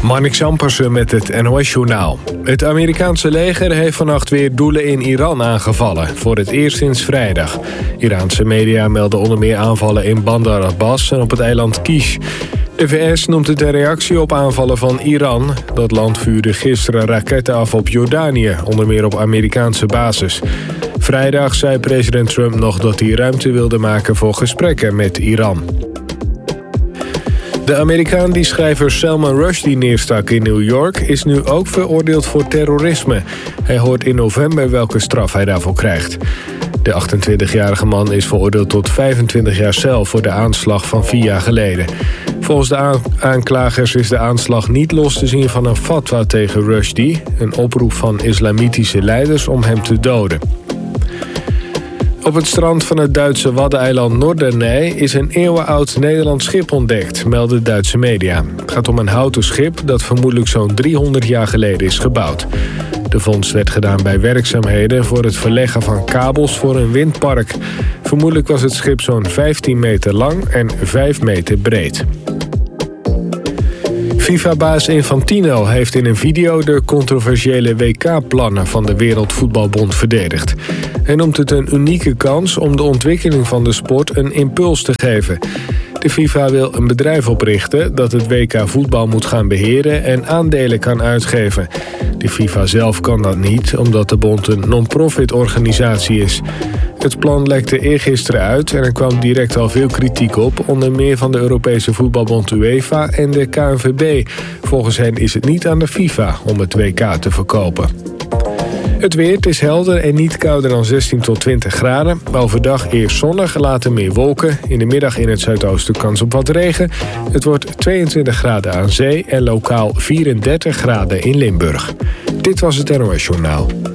Marnix Ampersen met het NOS-journaal. Het Amerikaanse leger heeft vannacht weer doelen in Iran aangevallen. Voor het eerst sinds vrijdag. Iraanse media melden onder meer aanvallen in Bandar Abbas en op het eiland Kish. De VS noemt het een reactie op aanvallen van Iran. Dat land vuurde gisteren raketten af op Jordanië, onder meer op Amerikaanse bases. Vrijdag zei president Trump nog dat hij ruimte wilde maken voor gesprekken met Iran. De Amerikaan die schrijver Salman Rushdie neerstak in New York is nu ook veroordeeld voor terrorisme. Hij hoort in november welke straf hij daarvoor krijgt. De 28-jarige man is veroordeeld tot 25 jaar cel voor de aanslag van 4 jaar geleden. Volgens de aanklagers is de aanslag niet los te zien van een fatwa tegen Rushdie, een oproep van islamitische leiders om hem te doden. Op het strand van het Duitse waddeneiland Norderney is een eeuwenoud Nederlands schip ontdekt, melden Duitse media. Het gaat om een houten schip dat vermoedelijk zo'n 300 jaar geleden is gebouwd. De vondst werd gedaan bij werkzaamheden voor het verleggen van kabels voor een windpark. Vermoedelijk was het schip zo'n 15 meter lang en 5 meter breed. FIFA-baas Infantino heeft in een video de controversiële WK-plannen van de Wereldvoetbalbond verdedigd. Hij noemt het een unieke kans om de ontwikkeling van de sport een impuls te geven. De FIFA wil een bedrijf oprichten dat het WK voetbal moet gaan beheren en aandelen kan uitgeven. De FIFA zelf kan dat niet, omdat de bond een non-profit organisatie is. Het plan lekte eergisteren uit en er kwam direct al veel kritiek op, onder meer van de Europese voetbalbond UEFA en de KNVB. Volgens hen is het niet aan de FIFA om het WK te verkopen. Het weer, het is helder en niet kouder dan 16 tot 20 graden. Overdag eerst zonnig, later meer wolken. In de middag in het zuidoosten kans op wat regen. Het wordt 22 graden aan zee en lokaal 34 graden in Limburg. Dit was het NOS Journaal.